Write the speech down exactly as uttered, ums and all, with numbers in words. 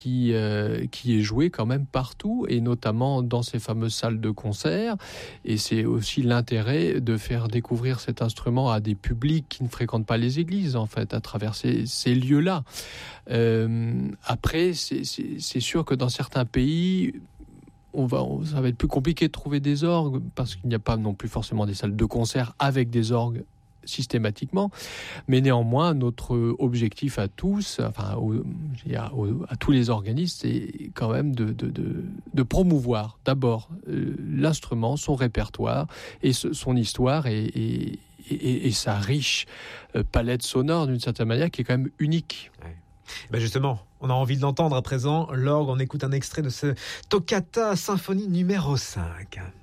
qui, euh, qui est joué quand même partout, et notamment dans ces fameuses salles de concert. Et c'est aussi l'intérêt de faire découvrir cet instrument à des publics qui ne fréquentent pas les églises, en fait, à travers ces, ces lieux-là. Euh, après, c'est, c'est, c'est sûr que dans certains pays, on va, on, ça va être plus compliqué de trouver des orgues, parce qu'il n'y a pas non plus forcément des salles de concert avec des orgues systématiquement, mais néanmoins notre objectif à tous, enfin au, à, au, à tous les organismes, c'est quand même de, de, de, de promouvoir d'abord euh, l'instrument, son répertoire et ce, son histoire et, et, et, et sa riche euh, palette sonore d'une certaine manière qui est quand même unique. Ouais. Ben justement, on a envie de l'entendre à présent. L'orgue, on écoute un extrait de ce Toccata Symphonie numéro cinq.